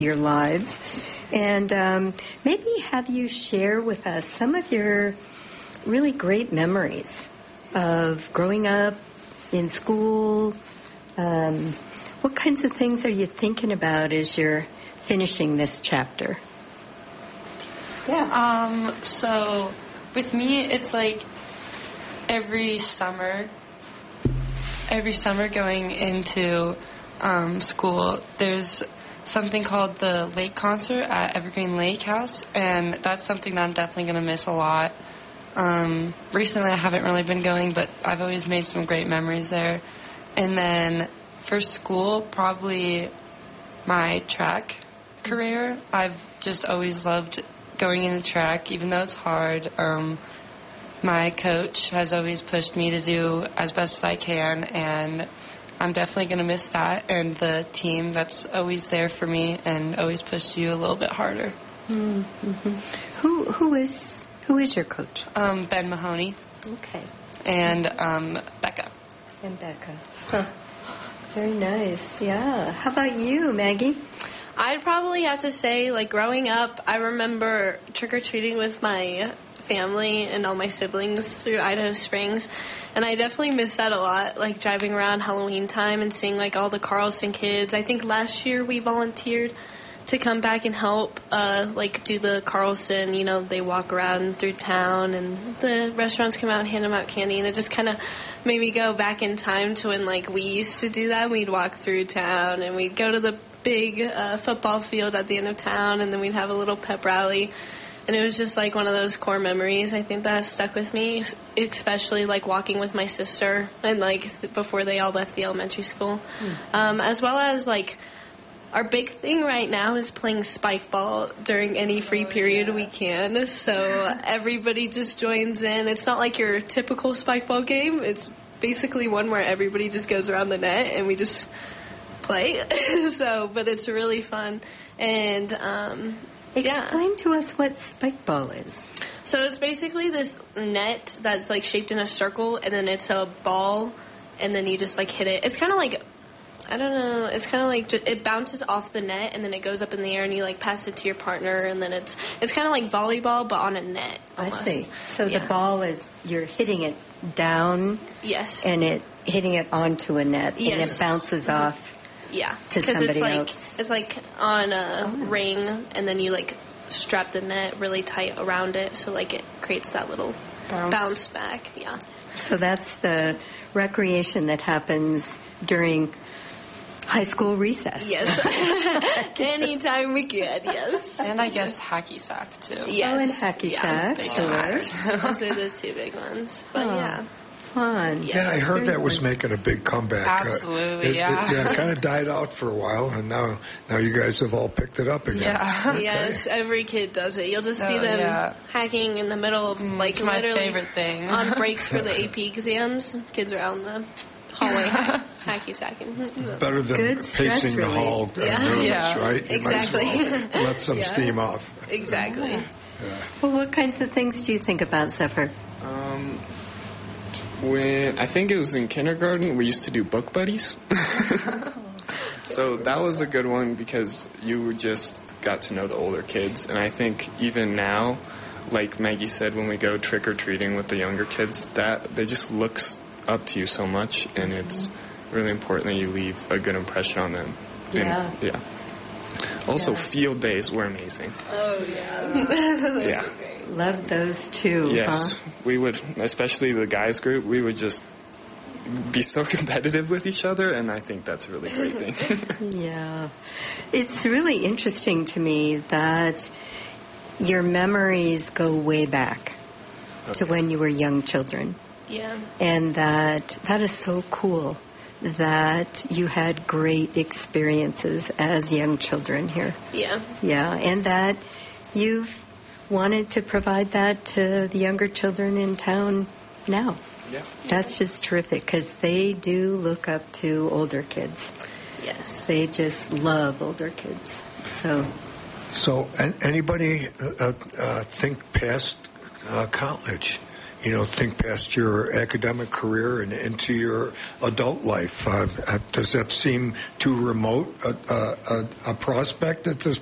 your lives. And maybe have you share with us some of your really great memories of growing up in school. What kinds of things are you thinking about as you're finishing this chapter? Yeah. So with me, it's like every summer going into school, there's something called the Lake Concert at Evergreen Lake House, and that's something that I'm definitely going to miss a lot. Recently I haven't really been going, but I've always made some great memories there. And then for school, probably my track career. I've just always loved going into track, even though it's hard. My coach has always pushed me to do as best as I can, and I'm definitely going to miss that, and the team that's always there for me and always pushes you a little bit harder. Mm-hmm. Who is your coach? Ben Mahoney. Okay. And Becca. And Becca. Huh. Very nice. Yeah. How about you, Maggie? I'd probably have to say, like, growing up, I remember trick-or-treating with my family and all my siblings through Idaho Springs, and I definitely miss that a lot, like driving around Halloween time and seeing like all the Carlson kids. I think last year we volunteered to come back and help like do the Carlson, you know, they walk around through town and the restaurants come out and hand them out candy, and it just kind of made me go back in time to when like we used to do that. We'd walk through town and we'd go to the big football field at the end of town, and then we'd have a little pep rally. And it was just, like, one of those core memories, I think, that has stuck with me, especially, like, walking with my sister and, like, before they all left the elementary school. As well as, like, our big thing right now is playing spike ball during any free period we can. So everybody just joins in. It's not like your typical spike ball game. It's basically one where everybody just goes around the net and we just play. But it's really fun. And, Explain to us what spike ball is. So it's basically this net that's like shaped in a circle, and then it's a ball, and then you just like hit it. It's kind of like, I don't know, it's kind of like it bounces off the net, and then it goes up in the air, and you like pass it to your partner, and then it's kind of like volleyball but on a net. Almost. I see. So the ball is, you're hitting it down. Yes. And hitting it onto a net. Yes. And it bounces off. Yeah, to somebody else. It's like on a ring, and then you like strap the net really tight around it, so like it creates that little bounce back. Yeah. So that's the recreation that happens during high school recess. Yes. Anytime we could. Yes. And I guess hacky sack too. Yes. Oh, and hacky sack. Sure. Those are the two big ones. But yeah. Fun. Yes. Yeah, I heard that was making a big comeback. Absolutely, it kind of died out for a while, and now you guys have all picked it up again. Yeah. Okay. Yes, every kid does it. You'll just see them hacking in the middle of, like, it's my literally favorite thing. on breaks for the AP exams. Kids are out in the hallway hacky sacking. Better than pacing the hall nervous, right? You exactly. might as well let some steam off. Exactly. Yeah. Well, what kinds of things do you think about, Zephyr? When I think it was in kindergarten, we used to do book buddies. So that was a good one because you just got to know the older kids. And I think even now, like Maggie said, when we go trick-or-treating with the younger kids, that they just look up to you so much, and it's really important that you leave a good impression on them. Yeah. And, also, field days were amazing. Oh, yeah. Those are great. Loved those too. Yes, we would, especially the guys group, we would just be so competitive with each other, and I think that's a really great thing. Yeah. It's really interesting to me that your memories go way back to when you were young children. Yeah. And that is so cool that you had great experiences as young children here. Yeah. Yeah, and that you've wanted to provide that to the younger children in town now. Yeah. That's just terrific because they do look up to older kids. Yes. They just love older kids. So anybody think past college? think past your academic career and into your adult life. Does that seem too remote a prospect at this